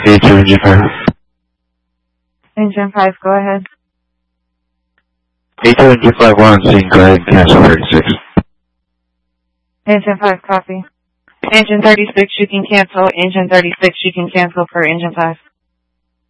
A2 engine 5. Engine 5, go ahead. A2 engine 5, we're on scene, go ahead and cancel 36. Engine 5, copy. Engine 36, you can cancel. Engine 36, you can cancel for engine 5.